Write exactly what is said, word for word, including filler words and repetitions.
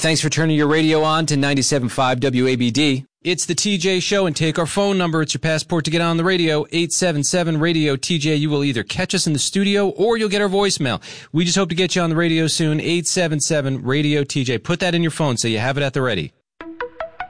Thanks for turning your radio on to ninety-seven point five W A B D. It's the T J Show, and take our phone number. It's your passport to get on the radio, eight seven seven radio T J. You will either catch us in the studio or you'll get our voicemail. We just hope to get you on the radio soon, eight seven seven radio T J. Put that in your phone so you have it at the ready.